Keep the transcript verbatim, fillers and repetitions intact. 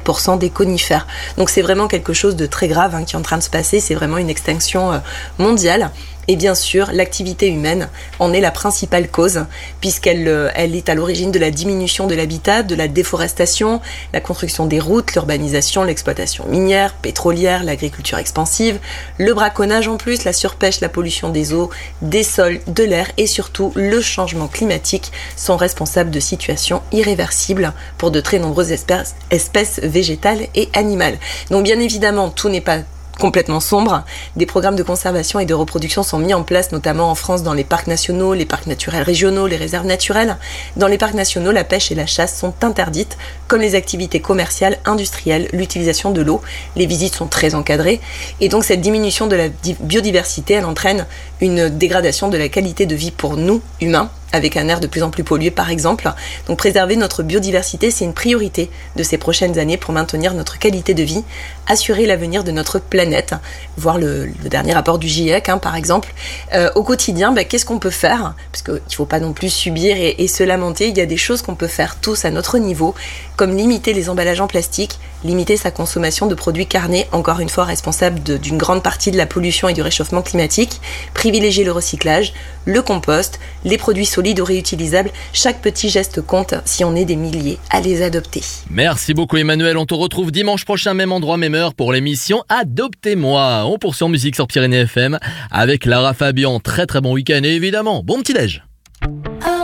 pour cent des conifères. Donc c'est vraiment quelque chose de très grave hein, qui est en train de se passer, c'est vraiment une extinction euh, mondiale. Et bien sûr, l'activité humaine en est la principale cause, puisqu'elle euh, elle est à l'origine de la diminution de l'habitat, de la déforestation, la construction des routes, l'urbanisation, l'exploitation minière, pétrolière, l'agriculture expansive, le braconnage en plus, la surpêche, la pollution des eaux, des sols, de l'air et surtout le changement climatique sont responsables de situations irréversibles pour de très nombreuses espèces, espèces végétales et animales. Donc bien évidemment, tout n'est pas complètement sombre. Des programmes de conservation et de reproduction sont mis en place, notamment en France, dans les parcs nationaux, les parcs naturels régionaux, les réserves naturelles. Dans les parcs nationaux, la pêche et la chasse sont interdites, comme les activités commerciales, industrielles, l'utilisation de l'eau. Les visites sont très encadrées. Et donc, cette diminution de la biodiversité, elle entraîne une dégradation de la qualité de vie pour nous, humains, avec un air de plus en plus pollué par exemple. Donc préserver notre biodiversité, c'est une priorité de ces prochaines années pour maintenir notre qualité de vie, assurer l'avenir de notre planète, voir le, le dernier rapport du GIEC hein, par exemple. Euh, au quotidien, bah, qu'est-ce qu'on peut faire ? Parce qu'il ne faut pas non plus subir et, et se lamenter, il y a des choses qu'on peut faire tous à notre niveau, comme limiter les emballages en plastique, limiter sa consommation de produits carnés, encore une fois responsables de, d'une grande partie de la pollution et du réchauffement climatique, privilégier le recyclage, le compost, les produits solides ou réutilisables. Chaque petit geste compte si on est des milliers à les adopter. Merci beaucoup Emmanuel, on te retrouve dimanche prochain, même endroit, même heure pour l'émission Adoptez-moi. On poursuit en musique sur Pyrénées F M avec Lara Fabian. Très très bon week-end et évidemment, bon petit déj.